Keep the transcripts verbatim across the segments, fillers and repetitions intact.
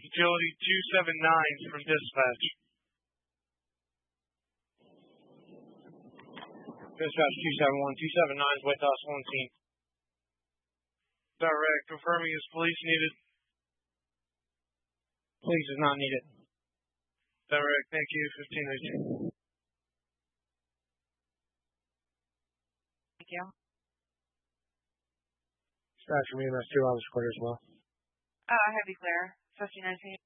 Utility two seven nine from dispatch. Dispatch two seven one, two seven nine is with us on scene. Direct, confirming is police needed. Police is not needed. Direct, thank you, fifteen eighteen. Thank you. Dispatch from E M S two, I was clear as well. Oh, I have you clear. fifteen nineteen.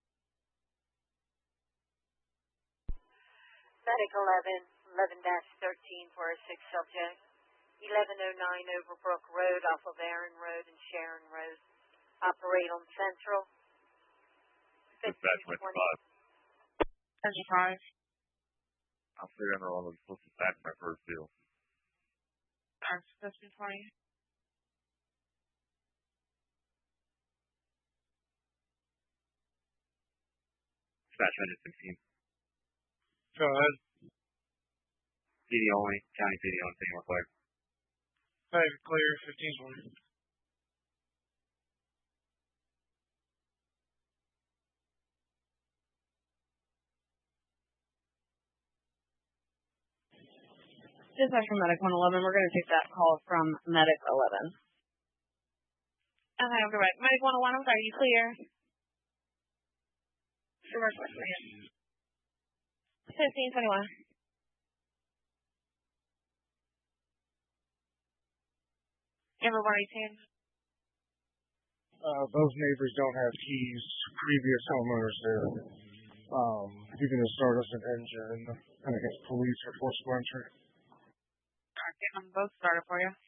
Medic eleven, eleven thirteen for a six subject. eleven oh nine Overbrook Road off of Aaron Road and Sharon Road. Operate on Central. Dispatch with five. Central five. I'll stay under all those supposed to back my first deal. fifteen twenty. Dispatch one sixteen. Go ahead. P D only, county P D only, taking more clear. Five clear, fifteen twenty. Dispatch from Medic one eleven. We're going to take that call from Medic eleven. Okay, I'll go back. Medic one eleven, are you clear? Reverse west again. fifteen twenty-one. Everyone eighteen. Uh, both neighbors don't have keys. Previous homeowners do. Um, you can just start us an engine and I guess police or forcible entry. Alright, get them both started for you.